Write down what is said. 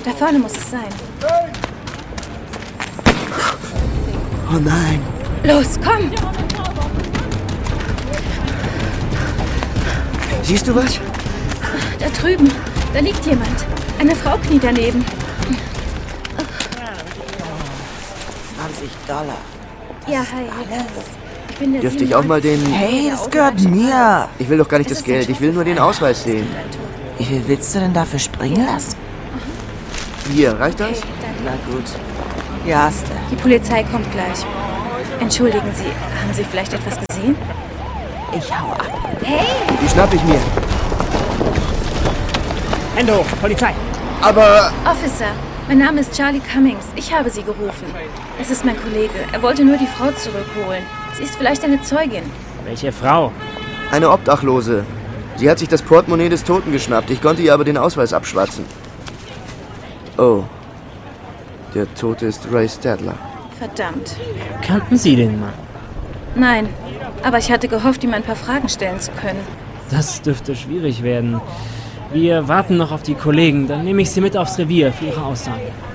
Da vorne muss es sein. Oh nein. Los, komm! Siehst du was? Da drüben. Da liegt jemand. Eine Frau kniet daneben. $20. Ja, hi. Ich bin der Dürfte ich auch mal den... Hey, es gehört mir. Ich will doch gar nicht das Geld, ich will nur den Ausweis sehen. Wie viel willst du denn dafür springen lassen? Hier, reicht das? Na gut. Ja, hast du. Die Polizei kommt gleich. Entschuldigen Sie, haben Sie vielleicht etwas gesehen? Ich hau ab. Hey! Die schnapp ich mir. Hände hoch, Polizei! Aber... Officer, mein Name ist Charlie Cummings. Ich habe Sie gerufen. Es ist mein Kollege. Er wollte nur die Frau zurückholen. Sie ist vielleicht eine Zeugin. Welche Frau? Eine Obdachlose. Sie hat sich das Portemonnaie des Toten geschnappt. Ich konnte ihr aber den Ausweis abschwatzen. Oh. Der Tote ist Ray Stadler. Verdammt. Kannten Sie den Mann? Nein, aber ich hatte gehofft, ihm ein paar Fragen stellen zu können. Das dürfte schwierig werden. Wir warten noch auf die Kollegen, dann nehme ich Sie mit aufs Revier für Ihre Aussage.